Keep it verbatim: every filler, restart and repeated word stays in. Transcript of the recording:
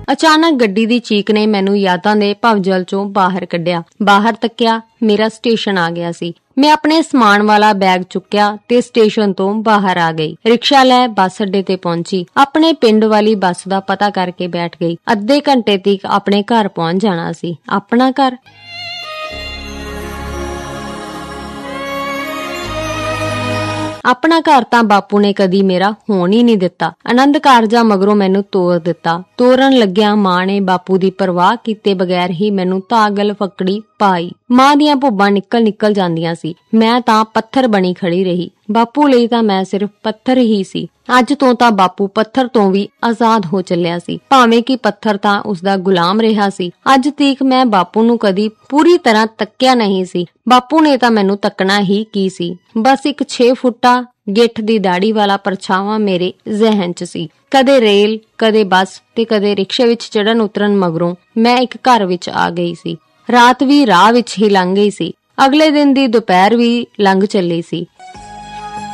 ਅਚਾਨਕ ਗੱਡੀ ਦੀ ਚੀਕ ਨੇ ਮੈਨੂੰ ਯਾਦਾਂ ਦੇ ਭਵਜਲ ਚੋਂ ਬਾਹਰ ਕੱਢਿਆ। ਬਾਹਰ ਤੱਕਿਆ, ਮੇਰਾ ਸਟੇਸ਼ਨ ਆ ਗਿਆ ਸੀ। ਮੈਂ ਆਪਣੇ ਸਮਾਨ ਵਾਲਾ ਬੈਗ ਚੁੱਕਿਆ ਤੇ ਸਟੇਸ਼ਨ ਤੋਂ ਬਾਹਰ ਆ ਗਈ। ਰਿਕਸ਼ਾ ਲੈ ਬੱਸ ਅੱਡੇ ਤੇ ਪਹੁੰਚੀ। ਆਪਣੇ ਪਿੰਡ ਵਾਲੀ ਬੱਸ ਦਾ ਪਤਾ ਕਰਕੇ ਬੈਠ ਗਈ। ਅੱਧੇ ਘੰਟੇ ਤੱਕ ਆਪਣੇ ਘਰ ਪਹੁੰਚ ਜਾਣਾ ਸੀ। ਆਪਣਾ ਘਰ? ਆਪਣਾ ਘਰ ਤਾਂ ਬਾਪੂ ਨੇ ਕਦੀ ਮੇਰਾ ਹੋਣ ਹੀ ਨਹੀਂ ਦਿੱਤਾ। ਆਨੰਦ ਕਾਰਜਾਂ ਮਗਰੋਂ ਮੈਨੂੰ ਤੋਰ ਦਿੱਤਾ। ਤੋਰਨ ਲੱਗਿਆ ਮਾਂ ਨੇ ਬਾਪੂ ਦੀ ਪਰਵਾਹ ਕੀਤੇ ਬਗੈਰ ਹੀ ਮੈਨੂੰ ਤਾਗਲ ਫੱਕੜੀ ਪਾਈ। ਮਾਂ ਦੀਆਂ ਭੁੱਬਾਂ ਨਿਕਲ ਨਿਕਲ ਜਾਂਦੀਆਂ ਸੀ। ਮੈਂ ਤਾਂ ਪੱਥਰ ਬਣੀ ਖੜੀ ਰਹੀ। ਬਾਪੂ ਲਈ ਤਾਂ ਮੈਂ ਸਿਰਫ ਪੱਥਰ ਹੀ ਸੀ। ਅੱਜ ਤੋਂ ਤਾਂ ਬਾਪੂ ਪੱਥਰ ਤੋਂ ਵੀ ਆਜ਼ਾਦ ਹੋ ਚੱਲਿਆ ਸੀ, ਭਾਵੇਂ ਕਿ ਪੱਥਰ ਤਾਂ ਉਸਦਾ ਗੁਲਾਮ ਰਿਹਾ ਸੀ। ਅੱਜ ਤੀਕ ਮੈਂ ਬਾਪੂ ਨੂੰ ਕਦੀ ਪੂਰੀ ਤਰ੍ਹਾਂ ਤੱਕਿਆ ਨਹੀਂ ਸੀ। ਬਾਪੂ ਨੇ ਤਾਂ ਮੈਨੂੰ ਤੱਕਣਾ ਹੀ ਕੀ ਸੀ। ਬਸ ਇੱਕ ਛੇ ਫੁੱਟਾ ਗਿੱਠ ਦੀ ਦਾੜੀ ਵਾਲਾ ਪਰਛਾਵਾਂ ਮੇਰੇ ਜ਼ਿਹਨ 'ਚ ਸੀ। ਕਦੇ ਰੇਲ, ਕਦੇ ਬੱਸ ਤੇ ਕਦੇ ਰਿਕਸ਼ੇ ਵਿੱਚ ਚੜਨ ਉਤਰਨ ਮਗਰੋਂ ਮੈਂ ਇੱਕ ਘਰ ਵਿੱਚ ਆ ਗਈ ਸੀ। ਰਾਤ ਵੀ ਰਾਹ ਵਿੱਚ ਹੀ ਲੰਘ ਗਈ ਸੀ। ਅਗਲੇ ਦਿਨ ਦੀ ਦੁਪਹਿਰ ਵੀ ਲੰਘ ਚੱਲੀ ਸੀ।